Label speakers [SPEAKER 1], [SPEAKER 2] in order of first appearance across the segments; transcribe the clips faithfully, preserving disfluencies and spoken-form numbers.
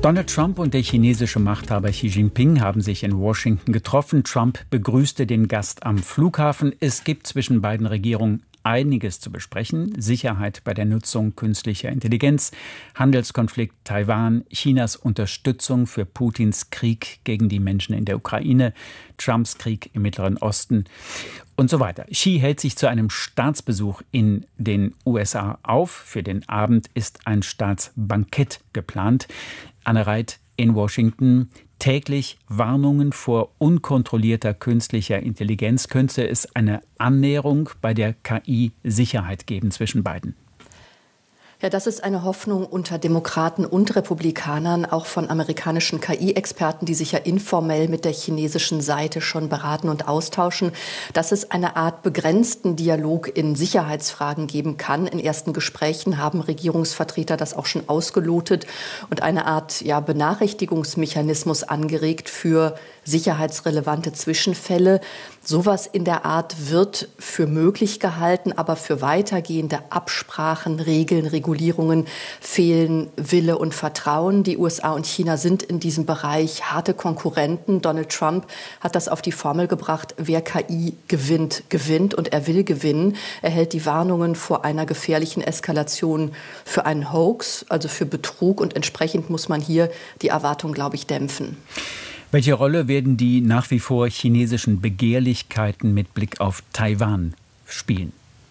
[SPEAKER 1] Donald Trump und der chinesische Machthaber Xi Jinping haben sich in Washington getroffen. Trump begrüßte den Gast am Flughafen. Es gibt zwischen beiden Regierungen einiges zu besprechen. Sicherheit bei der Nutzung künstlicher Intelligenz, Handelskonflikt Taiwan, Chinas Unterstützung für Putins Krieg gegen die Menschen in der Ukraine, Trumps Krieg im Mittleren Osten und so weiter. Xi hält sich zu einem Staatsbesuch in den U S A auf. Für den Abend ist ein Staatsbankett geplant. Anne Reit in Washington. Täglich Warnungen vor unkontrollierter künstlicher Intelligenz. Könnte es eine Annäherung bei der K I-Sicherheit geben zwischen beiden?
[SPEAKER 2] Ja, das ist eine Hoffnung unter Demokraten und Republikanern, auch von amerikanischen K I-Experten, die sich ja informell mit der chinesischen Seite schon beraten und austauschen, dass es eine Art begrenzten Dialog in Sicherheitsfragen geben kann. In ersten Gesprächen haben Regierungsvertreter das auch schon ausgelotet und eine Art ja, Benachrichtigungsmechanismus angeregt für sicherheitsrelevante Zwischenfälle. Sowas in der Art wird für möglich gehalten, aber für weitergehende Absprachen, Regeln, Regulierungen fehlen Wille und Vertrauen. Die U S A und China sind in diesem Bereich harte Konkurrenten. Donald Trump hat das auf die Formel gebracht, wer K I gewinnt, gewinnt und er will gewinnen. Er hält die Warnungen vor einer gefährlichen Eskalation für einen Hoax, also für Betrug, und entsprechend muss man hier die Erwartung, glaube ich, dämpfen.
[SPEAKER 1] Welche Rolle werden die nach wie vor chinesischen Begehrlichkeiten mit Blick auf Taiwan spielen?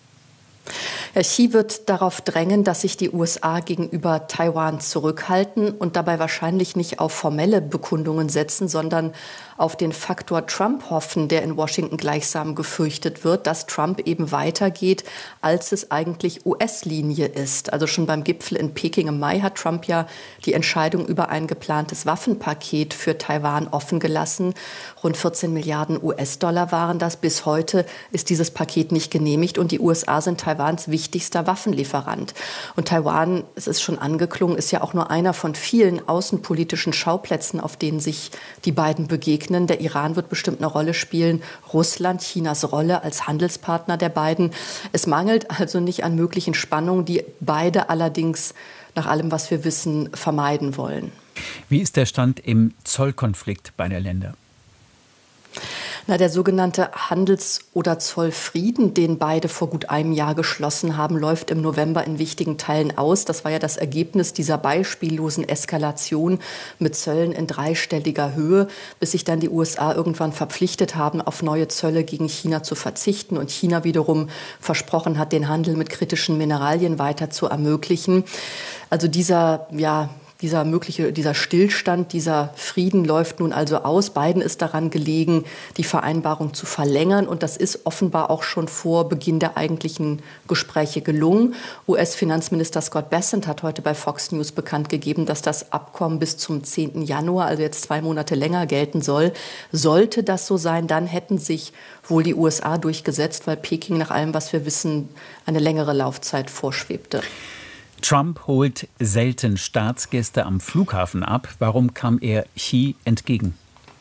[SPEAKER 2] Herr Xi wird darauf drängen, dass sich die U S A gegenüber Taiwan zurückhalten und dabei wahrscheinlich nicht auf formelle Bekundungen setzen, sondern auf den Faktor Trump hoffen, der in Washington gleichsam gefürchtet wird, dass Trump eben weitergeht, als es eigentlich U S-Linie ist. Also schon beim Gipfel in Peking im Mai hat Trump ja die Entscheidung über ein geplantes Waffenpaket für Taiwan offen gelassen. Rund vierzehn Milliarden U S-Dollar waren das. Bis heute ist dieses Paket nicht genehmigt und die U S A sind Taiwans wichtigster Waffenlieferant. Und Taiwan, es ist schon angeklungen, ist ja auch nur einer von vielen außenpolitischen Schauplätzen, auf denen sich die beiden begegnen. Der Iran wird bestimmt eine Rolle spielen, Russland, Chinas Rolle als Handelspartner der beiden. Es mangelt also nicht an möglichen Spannungen, die beide allerdings nach allem, was wir wissen, vermeiden wollen.
[SPEAKER 1] Wie ist der Stand im Zollkonflikt beider Länder?
[SPEAKER 2] Na, der sogenannte Handels- oder Zollfrieden, den beide vor gut einem Jahr geschlossen haben, läuft im November in wichtigen Teilen aus. Das war ja das Ergebnis dieser beispiellosen Eskalation mit Zöllen in dreistelliger Höhe, bis sich dann die U S A irgendwann verpflichtet haben, auf neue Zölle gegen China zu verzichten und China wiederum versprochen hat, den Handel mit kritischen Mineralien weiter zu ermöglichen. Also dieser, ja, Dieser mögliche, dieser Stillstand, dieser Frieden läuft nun also aus. Beiden ist daran gelegen, die Vereinbarung zu verlängern. Und das ist offenbar auch schon vor Beginn der eigentlichen Gespräche gelungen. U S-Finanzminister Scott Bessent hat heute bei Fox News bekannt gegeben, dass das Abkommen bis zum zehnten Januar, also jetzt zwei Monate länger, gelten soll. Sollte das so sein, dann hätten sich wohl die U S A durchgesetzt, weil Peking nach allem, was wir wissen, eine längere Laufzeit vorschwebte.
[SPEAKER 1] Trump holt selten Staatsgäste am Flughafen ab. Warum kam er Xi entgegen?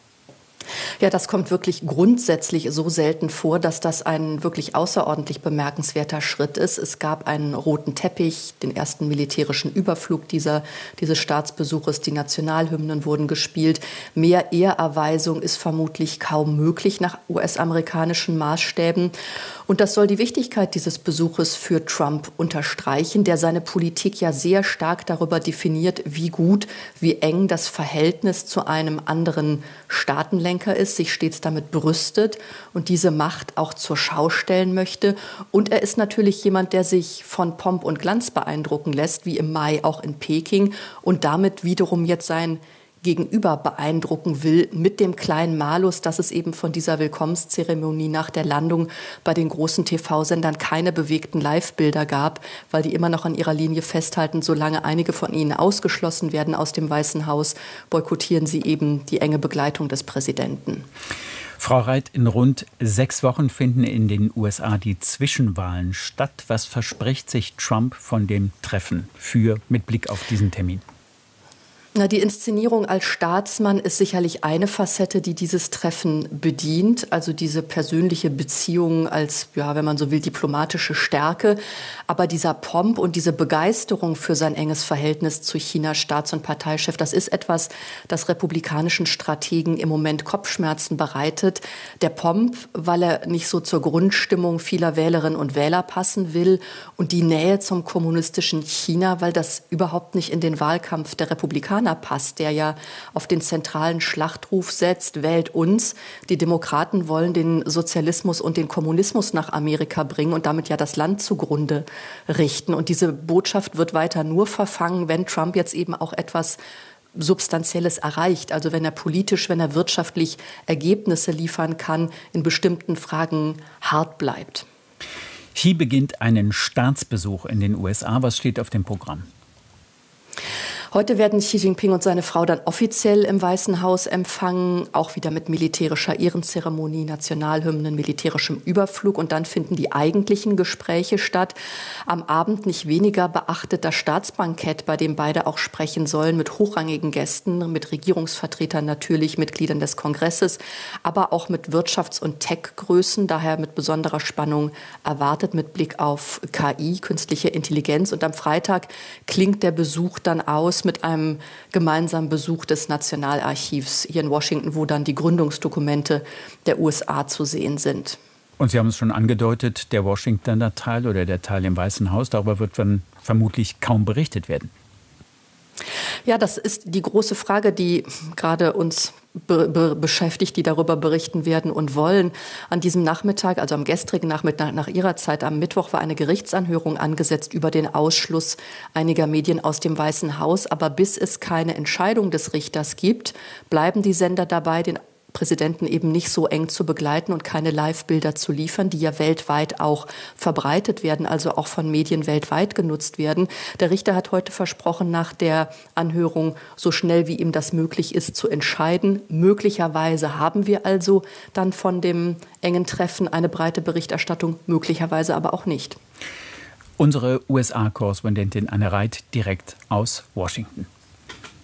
[SPEAKER 2] Ja, das kommt wirklich grundsätzlich so selten vor, dass das ein wirklich außerordentlich bemerkenswerter Schritt ist. Es gab einen roten Teppich, den ersten militärischen Überflug dieser, dieses Staatsbesuches. Die Nationalhymnen wurden gespielt. Mehr Ehrerweisung ist vermutlich kaum möglich nach U S-amerikanischen Maßstäben. Und das soll die Wichtigkeit dieses Besuches für Trump unterstreichen, der seine Politik ja sehr stark darüber definiert, wie gut, wie eng das Verhältnis zu einem anderen Staatenlenker ist, sich stets damit brüstet und diese Macht auch zur Schau stellen möchte. Und er ist natürlich jemand, der sich von Pomp und Glanz beeindrucken lässt, wie im Mai auch in Peking, und damit wiederum jetzt sein Gegenüber beeindrucken will mit dem kleinen Malus, dass es eben von dieser Willkommenszeremonie nach der Landung bei den großen T V-Sendern keine bewegten Live-Bilder gab, weil die immer noch an ihrer Linie festhalten, solange einige von ihnen ausgeschlossen werden aus dem Weißen Haus, boykottieren sie eben die enge Begleitung des Präsidenten.
[SPEAKER 1] Frau Reit, in rund sechs Wochen finden in den U S A die Zwischenwahlen statt. Was verspricht sich Trump von dem Treffen für mit Blick auf diesen Termin?
[SPEAKER 2] Na, die Inszenierung als Staatsmann ist sicherlich eine Facette, die dieses Treffen bedient, also diese persönliche Beziehung als, ja, wenn man so will, diplomatische Stärke. Aber dieser Pomp und diese Begeisterung für sein enges Verhältnis zu Chinas Staats- und Parteichef, das ist etwas, das republikanischen Strategen im Moment Kopfschmerzen bereitet. Der Pomp, weil er nicht so zur Grundstimmung vieler Wählerinnen und Wähler passen will, und die Nähe zum kommunistischen China, weil das überhaupt nicht in den Wahlkampf der Republikaner passt, der ja auf den zentralen Schlachtruf setzt, wählt uns. Die Demokraten wollen den Sozialismus und den Kommunismus nach Amerika bringen und damit ja das Land zugrunde richten. Und diese Botschaft wird weiter nur verfangen, wenn Trump jetzt eben auch etwas Substanzielles erreicht. Also wenn er politisch, wenn er wirtschaftlich Ergebnisse liefern kann, in bestimmten Fragen hart bleibt.
[SPEAKER 1] Xi beginnt einen Staatsbesuch in den U S A. Was steht auf dem Programm?
[SPEAKER 2] Heute werden Xi Jinping und seine Frau dann offiziell im Weißen Haus empfangen, auch wieder mit militärischer Ehrenzeremonie, Nationalhymnen, militärischem Überflug. Und dann finden die eigentlichen Gespräche statt. Am Abend nicht weniger beachtet das Staatsbankett, bei dem beide auch sprechen sollen, mit hochrangigen Gästen, mit Regierungsvertretern natürlich, Mitgliedern des Kongresses, aber auch mit Wirtschafts- und Tech-Größen, daher mit besonderer Spannung erwartet, mit Blick auf K I, künstliche Intelligenz. Und am Freitag klingt der Besuch dann aus mit einem gemeinsamen Besuch des Nationalarchivs hier in Washington, wo dann die Gründungsdokumente der U S A zu sehen sind.
[SPEAKER 1] Und Sie haben es schon angedeutet, der Washingtoner Teil oder der Teil im Weißen Haus, darüber wird dann vermutlich kaum berichtet werden.
[SPEAKER 2] Ja, das ist die große Frage, die gerade uns be- be- beschäftigt, die darüber berichten werden und wollen. An diesem Nachmittag, also am gestrigen Nachmittag nach Ihrer Zeit, am Mittwoch war eine Gerichtsanhörung angesetzt über den Ausschluss einiger Medien aus dem Weißen Haus. Aber bis es keine Entscheidung des Richters gibt, bleiben die Sender dabei, den Präsidenten eben nicht so eng zu begleiten und keine Live-Bilder zu liefern, die ja weltweit auch verbreitet werden, also auch von Medien weltweit genutzt werden. Der Richter hat heute versprochen, nach der Anhörung so schnell wie ihm das möglich ist, zu entscheiden. Möglicherweise haben wir also dann von dem engen Treffen eine breite Berichterstattung, möglicherweise aber auch nicht.
[SPEAKER 1] Unsere U S A-Korrespondentin Anne Reit direkt aus Washington.